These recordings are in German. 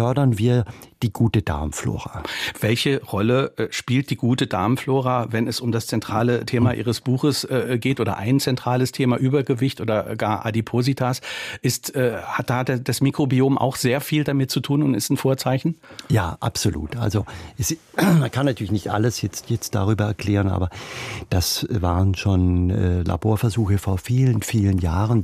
fördern wir die gute Darmflora. Welche Rolle spielt die gute Darmflora, wenn es um das zentrale Thema Ihres Buches geht oder ein zentrales Thema, Übergewicht oder gar Adipositas? Hat da das Mikrobiom auch sehr viel damit zu tun und ist ein Vorzeichen? Ja, absolut. Also man kann natürlich nicht alles jetzt darüber erklären, aber das waren schon Laborversuche vor vielen, vielen Jahren,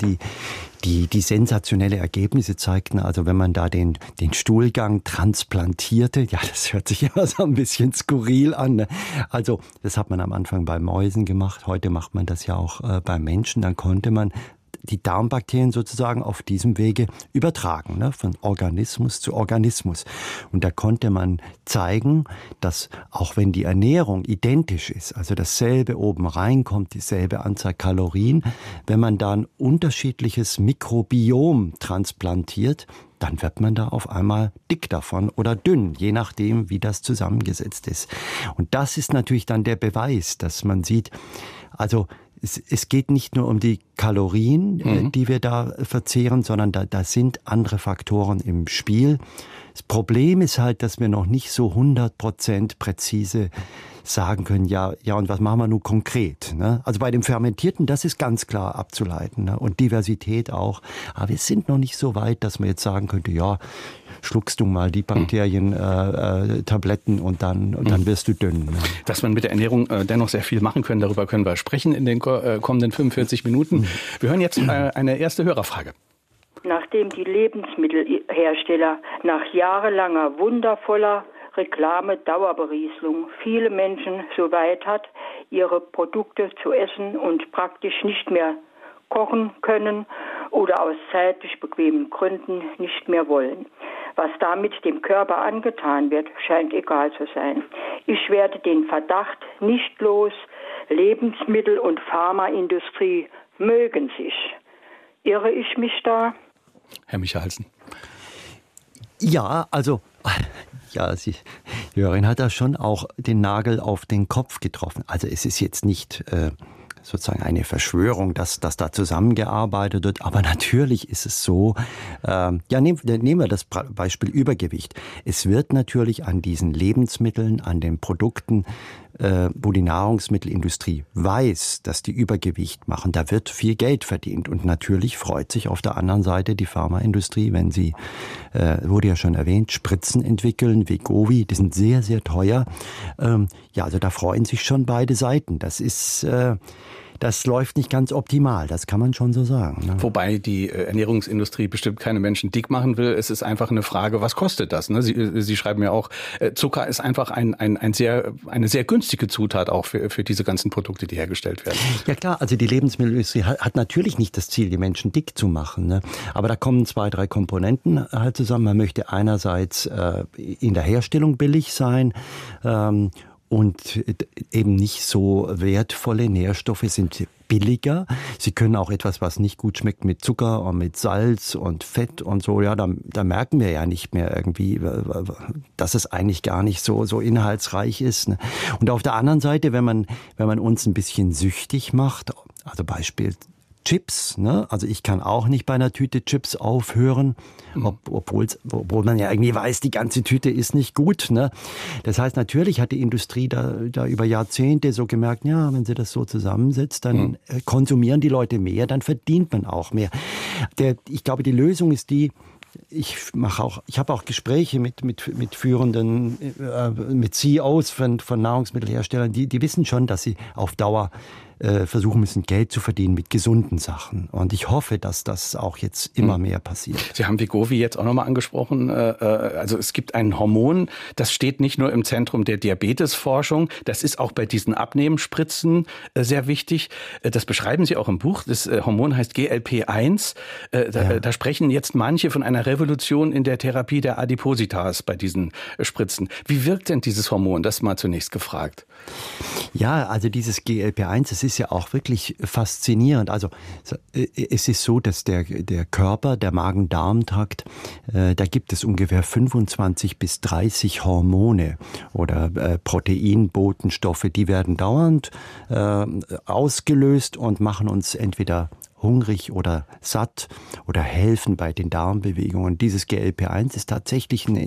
die sensationelle Ergebnisse zeigten. Also wenn man da den Stuhlgang transplantierte, ja, das hört sich immer so ein bisschen skurril an, ne? Also das hat man am Anfang bei Mäusen gemacht, heute macht man das ja auch bei Menschen. Dann konnte man die Darmbakterien sozusagen auf diesem Wege übertragen, ne, von Organismus zu Organismus. Und da konnte man zeigen, dass auch wenn die Ernährung identisch ist, also dasselbe oben reinkommt, dieselbe Anzahl Kalorien, wenn man da ein unterschiedliches Mikrobiom transplantiert, dann wird man da auf einmal dick davon oder dünn, je nachdem, wie das zusammengesetzt ist. Und das ist natürlich dann der Beweis, dass man sieht, also es geht nicht nur um die Kalorien, die wir da verzehren, sondern da sind andere Faktoren im Spiel. Das Problem ist halt, dass wir noch nicht so 100% präzise sagen können, ja, und was machen wir nun konkret? Ne? Also bei dem Fermentierten, das ist ganz klar abzuleiten, ne? Und Diversität auch. Aber wir sind noch nicht so weit, dass man jetzt sagen könnte, ja, schluckst du mal die Bakterien-Tabletten und dann wirst du dünn. Ne? Dass man mit der Ernährung dennoch sehr viel machen können, darüber können wir sprechen in den kommenden 45 Minuten. Wir hören jetzt eine erste Hörerfrage. Nachdem die Lebensmittelhersteller nach jahrelanger wundervoller Reklame-Dauerberieselung viele Menschen so weit hat, ihre Produkte zu essen und praktisch nicht mehr kochen können oder aus zeitlich bequemen Gründen nicht mehr wollen. Was damit dem Körper angetan wird, scheint egal zu sein. Ich werde den Verdacht nicht los, Lebensmittel- und Pharmaindustrie mögen sich. Irre ich mich da? Herr Michalsen. Ja, also, ja, die Hörerin hat da schon auch den Nagel auf den Kopf getroffen. Also es ist jetzt nicht sozusagen eine Verschwörung, dass da zusammengearbeitet wird. Aber natürlich ist es so, nehmen wir das Beispiel Übergewicht. Es wird natürlich an diesen Lebensmitteln, an den Produkten, wo die Nahrungsmittelindustrie weiß, dass die Übergewicht machen, da wird viel Geld verdient. Und natürlich freut sich auf der anderen Seite die Pharmaindustrie, wenn sie, wurde ja schon erwähnt, Spritzen entwickeln, Wegovy, die sind sehr, sehr teuer. Also da freuen sich schon beide Seiten. Das läuft nicht ganz optimal, das kann man schon so sagen. Ne? Wobei die Ernährungsindustrie bestimmt keine Menschen dick machen will. Es ist einfach eine Frage, was kostet das? Ne? Sie schreiben ja auch, Zucker ist einfach eine sehr günstige Zutat auch für diese ganzen Produkte, die hergestellt werden. Ja klar, also die Lebensmittelindustrie hat natürlich nicht das Ziel, die Menschen dick zu machen. Ne? Aber da kommen 2, 3 Komponenten halt zusammen. Man möchte einerseits in der Herstellung billig sein, und eben nicht so wertvolle Nährstoffe sind billiger. Sie können auch etwas, was nicht gut schmeckt, mit Zucker und mit Salz und Fett und so. Ja, da merken wir ja nicht mehr irgendwie, dass es eigentlich gar nicht so inhaltsreich ist. Ne? Und auf der anderen Seite, wenn man uns ein bisschen süchtig macht, also Beispiel Chips, ne? Also ich kann auch nicht bei einer Tüte Chips aufhören, obwohl man ja irgendwie weiß, die ganze Tüte ist nicht gut, ne? Das heißt, natürlich hat die Industrie da über Jahrzehnte so gemerkt, ja, wenn sie das so zusammensetzt, dann konsumieren die Leute mehr, dann verdient man auch mehr. Ich glaube, die Lösung ist die, ich habe auch Gespräche mit führenden, mit CEOs von Nahrungsmittelherstellern, die wissen schon, dass sie auf Dauer versuchen müssen, Geld zu verdienen mit gesunden Sachen. Und ich hoffe, dass das auch jetzt immer mehr passiert. Sie haben Wegovy jetzt auch nochmal angesprochen. Also es gibt ein Hormon, das steht nicht nur im Zentrum der Diabetesforschung, das ist auch bei diesen Abnehmenspritzen sehr wichtig. Das beschreiben Sie auch im Buch. Das Hormon heißt GLP-1. Da sprechen jetzt manche von einer Revolution in der Therapie der Adipositas bei diesen Spritzen. Wie wirkt denn dieses Hormon? Das mal zunächst gefragt. Ja, also dieses GLP-1, das ist ja auch wirklich faszinierend. Also es ist so, dass der Körper, der Magen-Darm-Trakt, da gibt es ungefähr 25 bis 30 Hormone oder Proteinbotenstoffe, die werden dauernd ausgelöst und machen uns entweder hungrig oder satt oder helfen bei den Darmbewegungen. Dieses GLP-1 ist tatsächlich ein